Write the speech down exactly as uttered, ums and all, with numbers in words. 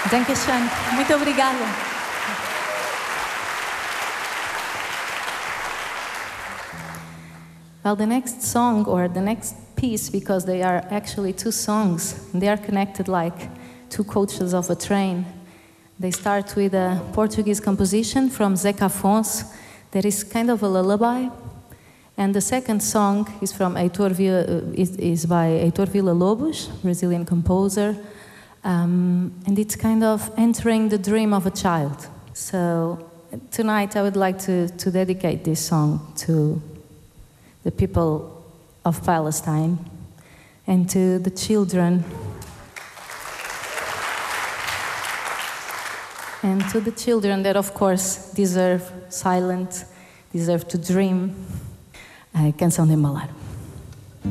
Dankeschön. Muito obrigada. Well, the next song, or the next piece, because they are actually two songs, they are connected like two coaches of a train. They start with a Portuguese composition from Zeca Afonso that is kind of a lullaby. And the second song is from Heitor Villa, uh, is, is by Heitor Villa-Lobos, Brazilian composer. Um, and it's kind of entering the dream of a child. So tonight I would like to, to dedicate this song to the people of Palestine and to the children and to the children that, of course, deserve silence, deserve to dream. A Canção de Embalar.